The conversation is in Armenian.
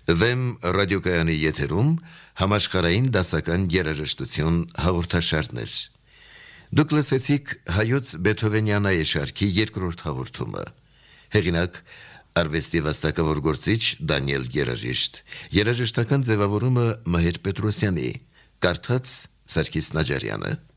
Վեմ ռադիոկայանի եթերում համաշխարհային դասական երաժշտություն հաղորդաշարներ։ Դուք լսեցիք հայոց Բեթհովենյանայի շարքի երկրորդ հաղորդումը։ Հեղինակ արվեստի վաստակավոր գործիչ Դանիել Գերաժիշտ, երաժշտական ձևավորումը Մհեր Պետրոսյանի, կարդաց Սարգիս Նաջարյանը։